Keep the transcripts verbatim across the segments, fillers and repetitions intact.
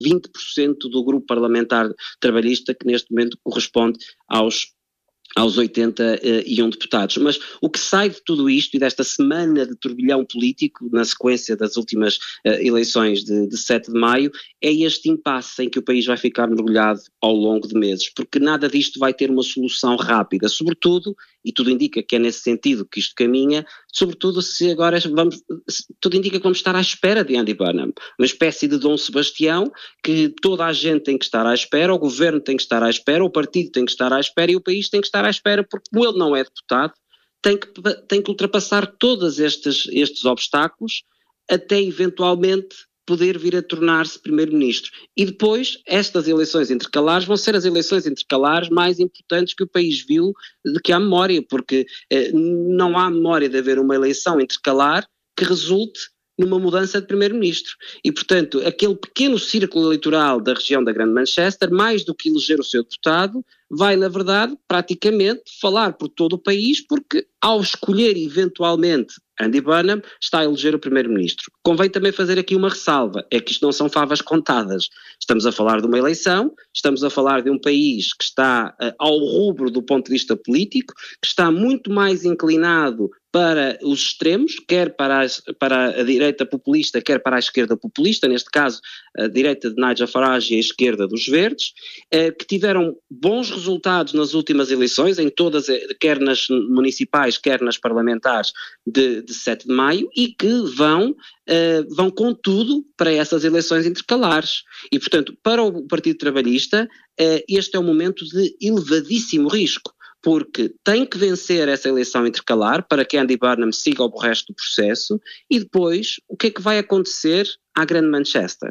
vinte por cento do grupo parlamentar trabalhista, que neste momento corresponde aos aos oitenta e um deputados. Mas o que sai de tudo isto e desta semana de turbilhão político, na sequência das últimas uh, eleições de, de sete de maio, é este impasse em que o país vai ficar mergulhado ao longo de meses, porque nada disto vai ter uma solução rápida, sobretudo, e tudo indica que é nesse sentido que isto caminha, sobretudo se agora vamos, tudo indica que vamos estar à espera de Andy Burnham, uma espécie de Dom Sebastião que toda a gente tem que estar à espera, o governo tem que estar à espera, o partido tem que estar à espera e o país tem que estar à espera, porque como ele não é deputado, tem que, tem que ultrapassar todos estes, estes obstáculos até eventualmente poder vir a tornar-se primeiro-ministro. E depois, estas eleições intercalares vão ser as eleições intercalares mais importantes que o país viu de que há memória, porque eh, não há memória de haver uma eleição intercalar que resulte numa mudança de primeiro-ministro. E, portanto, aquele pequeno círculo eleitoral da região da Grande Manchester, mais do que eleger o seu deputado, vai, na verdade, praticamente falar por todo o país, porque ao escolher eventualmente Andy Burnham, está a eleger o primeiro-ministro. Convém também fazer aqui uma ressalva, é que isto não são favas contadas. Estamos a falar de uma eleição, estamos a falar de um país que está uh, ao rubro do ponto de vista político, que está muito mais inclinado para os extremos, quer para, as, para a direita populista, quer para a esquerda populista, neste caso a direita de Nigel Farage e a esquerda dos Verdes, eh, que tiveram bons resultados nas últimas eleições, em todas, quer nas municipais, quer nas parlamentares de, de sete de maio, e que vão, eh, vão com tudo para essas eleições intercalares. E, portanto, para o Partido Trabalhista, eh, este é um momento de elevadíssimo risco, porque tem que vencer essa eleição intercalar para que Andy Burnham siga o resto do processo, e depois o que é que vai acontecer à Grande Manchester?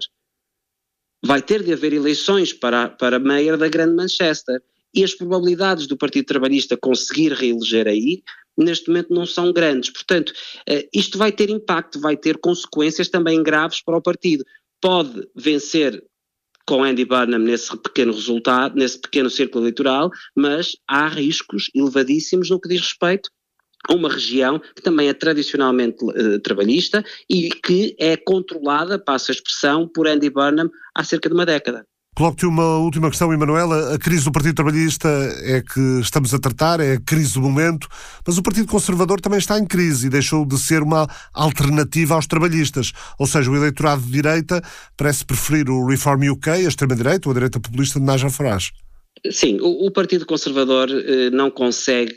Vai ter de haver eleições para, para Mayor da Grande Manchester, e as probabilidades do Partido Trabalhista conseguir reeleger aí, neste momento não são grandes. Portanto, isto vai ter impacto, vai ter consequências também graves para o partido. Pode vencer com Andy Burnham nesse pequeno resultado, nesse pequeno círculo eleitoral, mas há riscos elevadíssimos no que diz respeito a uma região que também é tradicionalmente uh, trabalhista e que é controlada, passa a expressão, por Andy Burnham há cerca de uma década. Coloco-te uma última questão, Emanuela. A crise do Partido Trabalhista é que estamos a tratar, é a crise do momento, mas o Partido Conservador também está em crise e deixou de ser uma alternativa aos trabalhistas. Ou seja, o eleitorado de direita parece preferir o Reform U K, a extrema-direita, ou a direita populista de Nigel Farage. Sim, o, o Partido Conservador eh, não consegue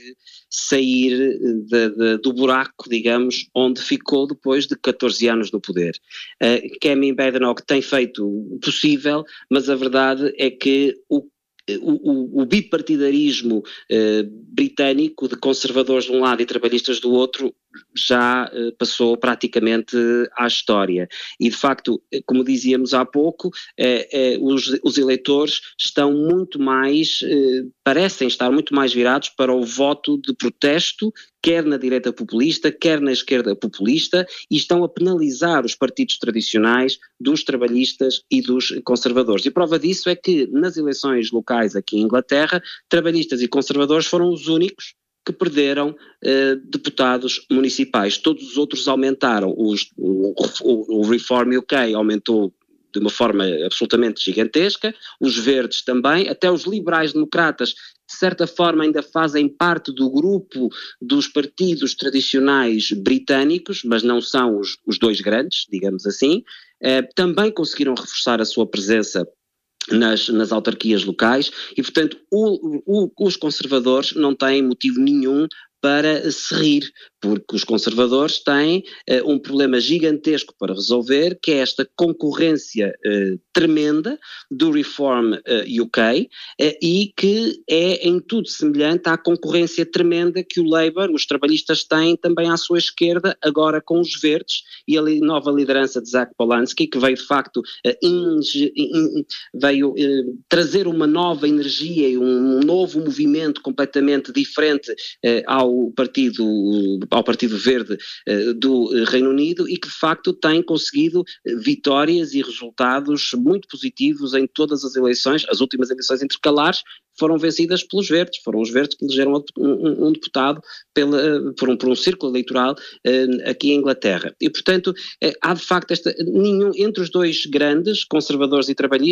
sair de, de, do buraco, digamos, onde ficou depois de catorze anos no poder. Uh, Kemi Badenoch tem feito o possível, mas a verdade é que o O, o, o bipartidarismo eh, britânico de conservadores de um lado e trabalhistas do outro já eh, passou praticamente à história. E de facto, como dizíamos há pouco, eh, eh, os, os eleitores estão muito mais, eh, parecem estar muito mais virados para o voto de protesto, quer na direita populista, quer na esquerda populista, e estão a penalizar os partidos tradicionais dos trabalhistas e dos conservadores. E prova disso é que nas eleições locais aqui em Inglaterra, trabalhistas e conservadores foram os únicos que perderam eh, deputados municipais. Todos os outros aumentaram. Os, o, o, o Reform U K aumentou de uma forma absolutamente gigantesca, os verdes também, até os liberais-democratas, de certa forma ainda fazem parte do grupo dos partidos tradicionais britânicos, mas não são os, os dois grandes, digamos assim, eh, também conseguiram reforçar a sua presença Nas, nas autarquias locais e, portanto, o, o, os conservadores não têm motivo nenhum para se rir, porque os conservadores têm uh, um problema gigantesco para resolver, que é esta concorrência uh, tremenda do Reform uh, U K uh, e que é em tudo semelhante à concorrência tremenda que o Labour, os trabalhistas têm também à sua esquerda, agora com os verdes e a li- nova liderança de Zach Polanski, que veio de facto uh, inge- in, veio uh, trazer uma nova energia e um, um novo movimento completamente diferente uh, ao ao partido, ao Partido Verde uh, do Reino Unido e que de facto tem conseguido vitórias e resultados muito positivos em todas as eleições. As últimas eleições intercalares foram vencidas pelos verdes, foram os verdes que elegeram um, um, um deputado pela, por, um, por um círculo eleitoral uh, aqui em Inglaterra. E portanto uh, há de facto esta, nenhum, entre os dois grandes, conservadores e trabalhistas,